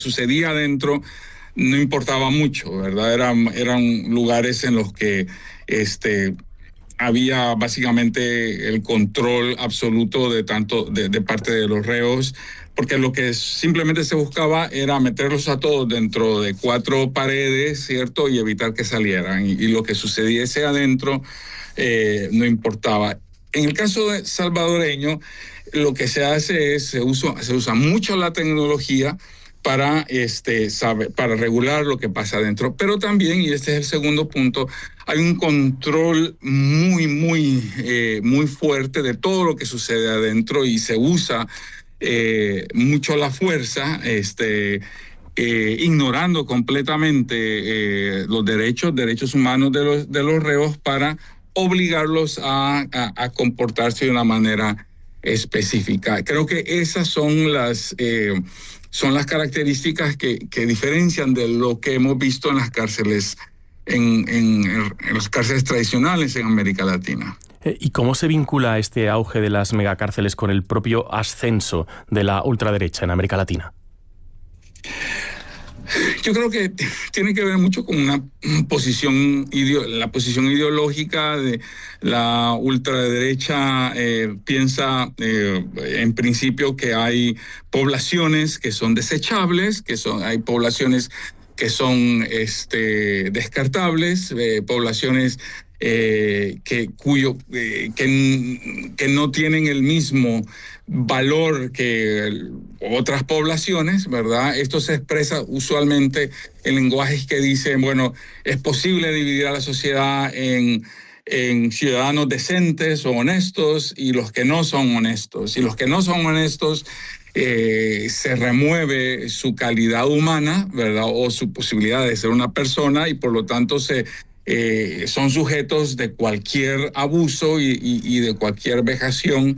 sucedía adentro no importaba mucho, ¿verdad? Eran lugares en los que había básicamente el control absoluto de parte de los reos, porque lo que simplemente se buscaba era meterlos a todos dentro de 4 paredes, ¿cierto? Y evitar que salieran. Y lo que sucediese adentro no importaba. En el caso salvadoreño, lo que se hace es, se usa mucho la tecnología para regular lo que pasa adentro, pero también, y este es el segundo punto, hay un control muy fuerte de todo lo que sucede adentro, y se usa mucho la fuerza, ignorando completamente los derechos humanos de los reos, para obligarlos a comportarse de una manera específica. Creo que esas son las características que diferencian de lo que hemos visto en las cárceles, en las cárceles tradicionales en América Latina. ¿Y cómo se vincula este auge de las megacárceles con el propio ascenso de la ultraderecha en América Latina? Yo creo que tiene que ver mucho con la posición ideológica de la ultraderecha. Piensa en principio que hay poblaciones que son desechables, hay poblaciones que son descartables, poblaciones que no tienen el mismo valor que otras poblaciones, ¿verdad? Esto se expresa usualmente en lenguajes que dicen, bueno, es posible dividir a la sociedad en ciudadanos decentes o honestos y los que no son honestos. Y los que no son honestos, se remueve su calidad humana, ¿verdad? O su posibilidad de ser una persona, y por lo tanto son sujetos de cualquier abuso y de cualquier vejación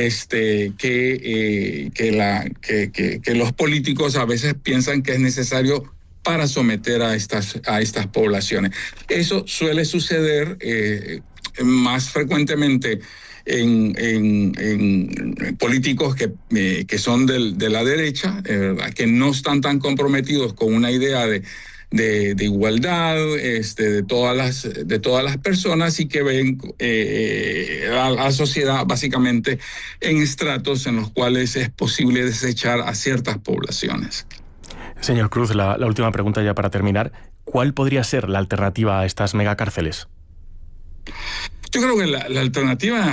que los políticos a veces piensan que es necesario para someter a estas poblaciones. Eso suele suceder más frecuenmente en políticos que son de la derecha, que no están tan comprometidos con una idea de igualdad de todas las personas, y que ven a la sociedad básicamente en estratos en los cuales es posible desechar a ciertas poblaciones. Señor Cruz, la última pregunta ya para terminar. ¿Cuál podría ser la alternativa a estas megacárceles? Yo creo que la alternativa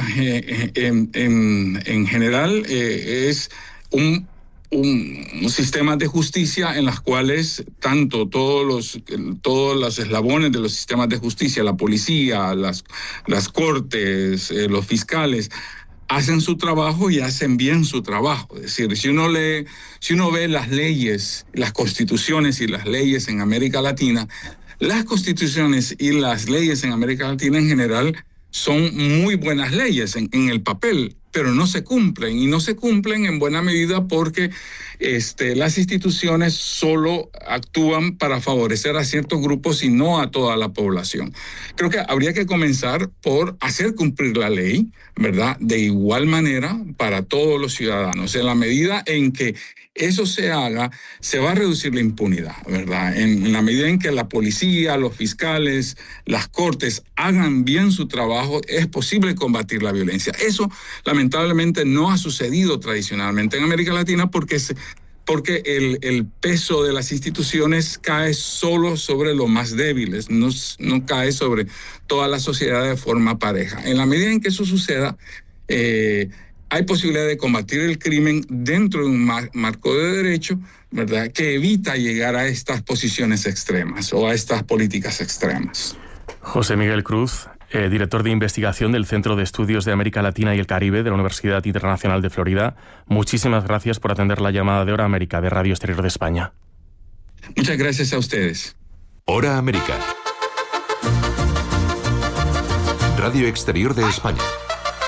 en general es un sistema de justicia en las cuales tanto todos los eslabones de los sistemas de justicia, la policía, las cortes, los fiscales, hacen su trabajo y hacen bien su trabajo. Es decir, si uno ve las leyes, las constituciones y las leyes en América Latina, las constituciones y las leyes en América Latina en general son muy buenas leyes en el papel, pero no se cumplen, y no se cumplen en buena medida porque las instituciones solo actúan para favorecer a ciertos grupos y no a toda la población. Creo que habría que comenzar por hacer cumplir la ley, ¿verdad?, de igual manera para todos los ciudadanos. En la medida en que eso se haga, se va a reducir la impunidad, ¿verdad? En la medida en que la policía, los fiscales, las cortes hagan bien su trabajo, es posible combatir la violencia. Eso, lamentablemente, no ha sucedido tradicionalmente en América Latina porque el peso de las instituciones cae solo sobre los más débiles, no cae sobre toda la sociedad de forma pareja. En la medida en que eso suceda, hay posibilidad de combatir el crimen dentro de un marco de derecho, ¿verdad?, que evita llegar a estas posiciones extremas o a estas políticas extremas. José Miguel Cruz, director de investigación del Centro de Estudios de América Latina y el Caribe de la Universidad Internacional de Florida, muchísimas gracias por atender la llamada de Hora América de Radio Exterior de España. Muchas gracias a ustedes. Hora América. Radio Exterior de España.